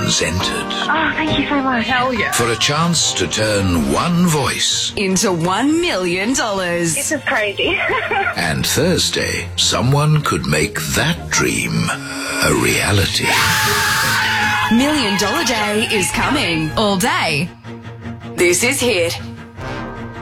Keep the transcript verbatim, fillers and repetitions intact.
Someone's entered. Oh, thank you so much. Hell yeah. For a chance to turn one voice into one million dollars. This is crazy. And Thursday, someone could make that dream a reality. Million Dollar Day is coming all day. This is Hit.